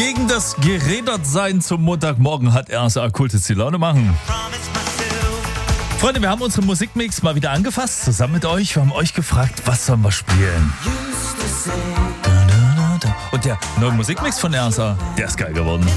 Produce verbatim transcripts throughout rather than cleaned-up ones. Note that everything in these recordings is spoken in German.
Gegen das Gerädertsein zum Montagmorgen hat R S A Kultes die Laune machen. Freunde, wir haben unseren Musikmix mal wieder angefasst, zusammen mit euch. Wir haben euch gefragt, was sollen wir spielen? Und der neue Musikmix von R S A, der ist geil geworden.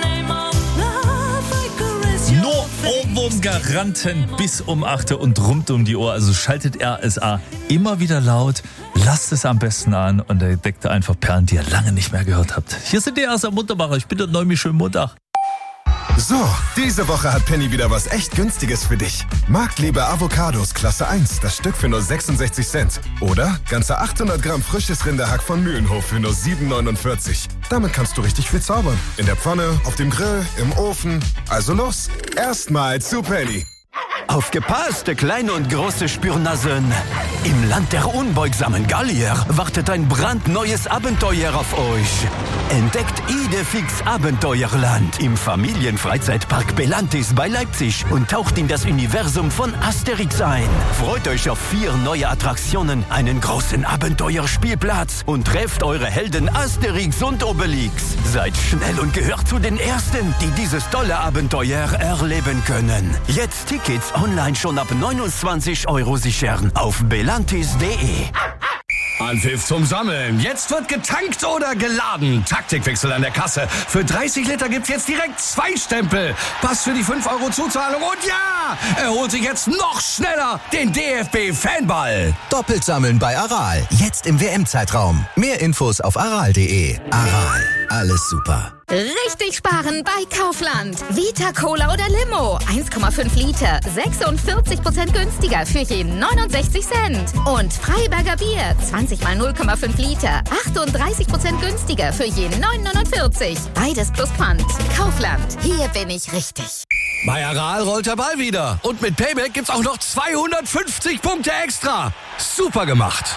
Nur Ohrwurm-Garanten bis um acht Uhr und rund um die Uhr. Also schaltet R S A immer wieder laut, lasst es am besten an und entdeckt einfach Perlen, die ihr lange nicht mehr gehört habt. Hier sind die R S A Muntermacher. Ich bin der Neumi, schönen Montag. So, diese Woche hat Penny wieder was echt Günstiges für dich. Marktliebe Avocados Klasse eins, das Stück für nur sechsundsechzig Cent. Oder ganze achthundert Gramm frisches Rinderhack von Mühlenhof für nur sieben neunundvierzig. Damit kannst du richtig viel zaubern. In der Pfanne, auf dem Grill, im Ofen. Also los, erstmal zu Penny. Aufgepasst, kleine und große Spürnasen. Im Land der unbeugsamen Gallier wartet ein brandneues Abenteuer auf euch. Entdeckt Idefix Abenteuerland im Familienfreizeitpark Belantis bei Leipzig und taucht in das Universum von Asterix ein. Freut euch auf vier neue Attraktionen, einen großen Abenteuerspielplatz und trefft eure Helden Asterix und Obelix. Seid schnell und gehört zu den Ersten, die dieses tolle Abenteuer erleben können. Jetzt Tickets online schon ab neunundzwanzig Euro sichern auf belantis punkt de. Anpfiff zum Sammeln. Jetzt wird getankt oder geladen. Taktikwechsel an der Kasse. Für dreißig Liter gibt's jetzt direkt zwei Stempel. Pass für die fünf Euro Zuzahlung. Und ja, er holt sich jetzt noch schneller den D F B-Fanball. Doppelt sammeln bei Aral. Jetzt im W M-Zeitraum. Mehr Infos auf aral punkt de. Aral. Alles super. Richtig sparen bei Kaufland. Vita Cola oder Limo. eins Komma fünf Liter. sechsundvierzig Prozent günstiger für je neunundsechzig Cent. Und Freiberger Bier. zwanzig mal null Komma fünf Liter. achtunddreißig Prozent günstiger für je neun neunundvierzig. Beides plus Pfand. Kaufland. Hier bin ich richtig. Bei Aral rollt der Ball wieder. Und mit Payback gibt's auch noch zweihundertfünfzig Punkte extra. Super gemacht.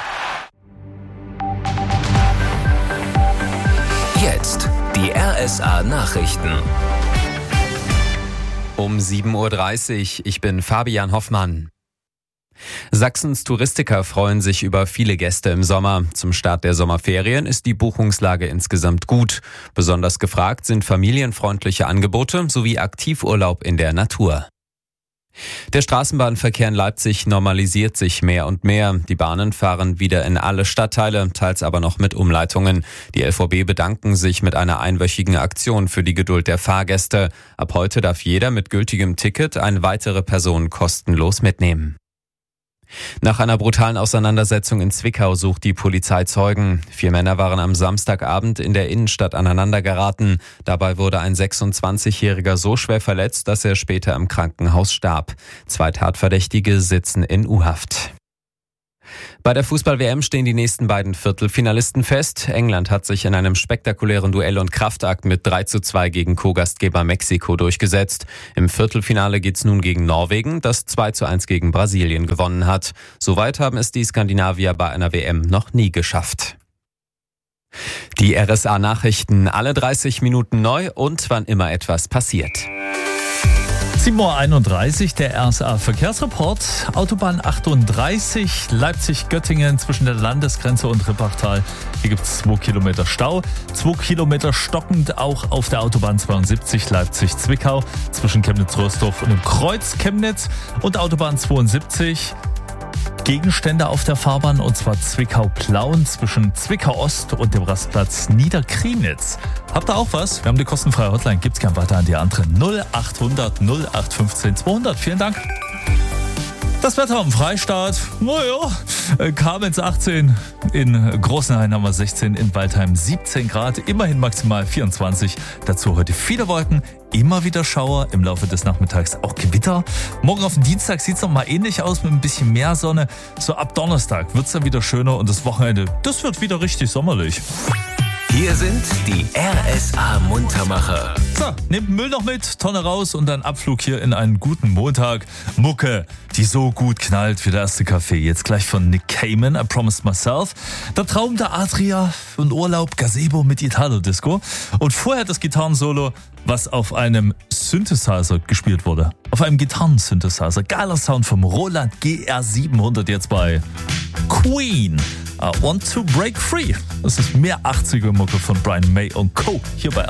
Jetzt die R S A-Nachrichten. Um sieben Uhr dreißig, ich bin Fabian Hoffmann. Sachsens Touristiker freuen sich über viele Gäste im Sommer. Zum Start der Sommerferien ist die Buchungslage insgesamt gut. Besonders gefragt sind familienfreundliche Angebote sowie Aktivurlaub in der Natur. Der Straßenbahnverkehr in Leipzig normalisiert sich mehr und mehr. Die Bahnen fahren wieder in alle Stadtteile, teils aber noch mit Umleitungen. Die L V B bedanken sich mit einer einwöchigen Aktion für die Geduld der Fahrgäste. Ab heute darf jeder mit gültigem Ticket eine weitere Person kostenlos mitnehmen. Nach einer brutalen Auseinandersetzung in Zwickau sucht die Polizei Zeugen. Vier Männer waren am Samstagabend in der Innenstadt aneinander geraten. Dabei wurde ein sechsundzwanzigjähriger so schwer verletzt, dass er später im Krankenhaus starb. Zwei Tatverdächtige sitzen in U-Haft. Bei der Fußball-W M stehen die nächsten beiden Viertelfinalisten fest. England hat sich in einem spektakulären Duell und Kraftakt mit drei zu zwei gegen Co-Gastgeber Mexiko durchgesetzt. Im Viertelfinale geht's nun gegen Norwegen, das zwei zu eins gegen Brasilien gewonnen hat. Soweit haben es die Skandinavier bei einer W M noch nie geschafft. Die R S A-Nachrichten alle dreißig Minuten neu und wann immer etwas passiert. sieben Uhr einunddreißig, der R S A-Verkehrsreport. Autobahn achtunddreißig, Leipzig-Göttingen zwischen der Landesgrenze und Rippachtal. Hier gibt es zwei Kilometer Stau. Zwei Kilometer stockend auch auf der Autobahn zweiundsiebzig, Leipzig-Zwickau zwischen Chemnitz-Rösdorf und dem Kreuz Chemnitz. Und Autobahn zweiundsiebzig. Gegenstände auf der Fahrbahn, und zwar Zwickau-Plauen zwischen Zwickau-Ost und dem Rastplatz Niederkriemnitz. Habt ihr auch was? Wir haben die kostenfreie Hotline. Gibt's gern weiter an die andere null achthundert null acht fünfzehn zweihundert. Vielen Dank. Das Wetter am Freistaat, naja, Kamenz achtzehn, in Großenhain haben wir sechzehn, in Waldheim siebzehn Grad, immerhin maximal vierundzwanzig. Dazu heute viele Wolken, immer wieder Schauer, im Laufe des Nachmittags auch Gewitter. Morgen auf den Dienstag sieht es noch mal ähnlich aus mit ein bisschen mehr Sonne. So ab Donnerstag wird es dann wieder schöner und das Wochenende, das wird wieder richtig sommerlich. Hier sind die R S A-Muntermacher. So, nehmt Müll noch mit, Tonne raus und dann Abflug hier in einen guten Montag. Mucke, die so gut knallt wie der erste Kaffee. Jetzt gleich von Nick Cayman, I Promised Myself. Der Traum der Adria und Urlaub Gazebo mit Italo-Disco. Und vorher das Gitarrensolo, was auf einem Synthesizer gespielt wurde. Auf einem Gitarrensynthesizer. Geiler Sound vom Roland G R siebenhundert jetzt bei Queen. I Want to Break Free. Das ist mehr achtziger Mucke von Brian May und Co. hier bei